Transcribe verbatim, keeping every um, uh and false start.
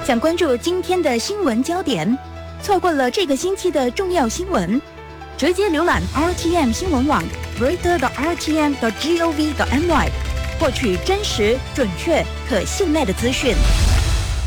想关注今天的新闻焦点，错过了这个星期的重要新闻，直接浏览 R T M 新闻网 reader 的 R T M 的 gov 的 my， 获取真实、准确、可信赖的资讯。